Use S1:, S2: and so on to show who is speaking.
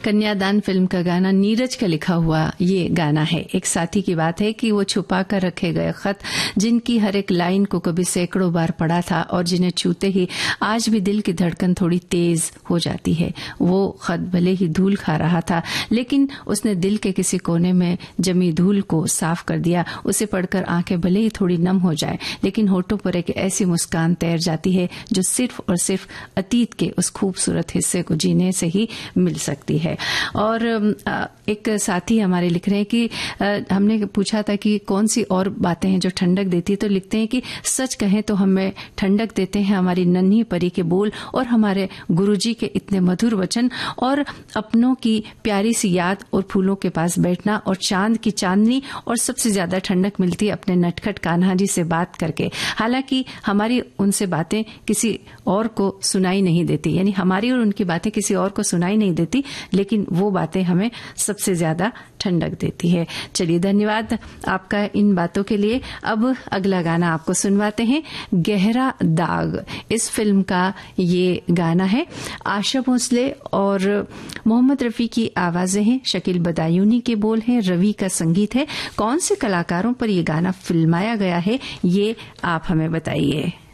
S1: कन्यादान फिल्म का गाना नीरज का लिखा हुआ ये गाना है। एक साथी की बात है कि वो छुपा कर रखे गए खत, जिनकी हर एक लाइन को कभी सैकड़ों बार पढ़ा था और जिन्हें छूते ही आज भी दिल की धड़कन थोड़ी तेज हो जाती है। वो खत भले ही धूल खा रहा था, लेकिन उसने दिल के किसी कोने में जमी धूल को साफ कर दिया। उसे पढ़कर आंखें भले ही थोड़ी नम हो जाए, लेकिन होठों पर एक ऐसी मुस्कान तैर जाती है जो सिर्फ और सिर्फ अतीत के उस खूबसूरत हिस्से को जीने से ही मिल सकती है। और एक साथी हमारे लिख रहे हैं कि हमने पूछा था कि कौन सी और बातें हैं जो ठंडक देती है, तो लिखते हैं कि सच कहें तो हमें ठंडक देते हैं हमारी नन्ही परी के बोल और हमारे गुरुजी के इतने मधुर वचन और अपनों की प्यारी सी याद और फूलों के पास बैठना और चांद की चांदनी, और सबसे ज्यादा ठंडक मिलती है अपने नटखट कान्हा जी से बात करके। हालांकि हमारी उनसे बातें किसी और को सुनाई नहीं देती, यानी हमारी और उनकी बातें किसी और को सुनाई नहीं देती, लेकिन वो बातें हमें सबसे ज्यादा ठंडक देती है। चलिए, धन्यवाद आपका इन बातों के लिए। अब अगला गाना आपको सुनवाते हैं, गहरा दाग। इस फिल्म का ये गाना है। आशा भोसले और मोहम्मद रफी की आवाजें हैं, शकील बदायूनी के बोल हैं, रवि का संगीत है। कौन से कलाकारों पर ये गाना फिल्माया गया है, ये आप हमें बताइए।